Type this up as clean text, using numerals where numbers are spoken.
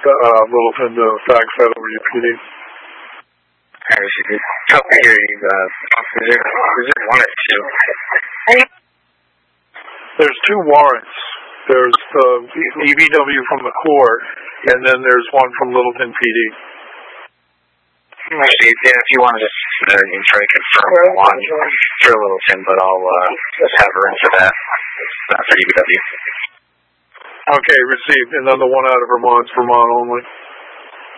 Littleton to fax that over to your PD. I was just tough to hear you. Is there one or two? There's two warrants. There's the EBW from the court, and then there's one from Littleton PD. Actually, if you want to just try to confirm one for Littleton, but I'll just have her in for that, for EBW. Okay, received. And then the one out of Vermont's Vermont only.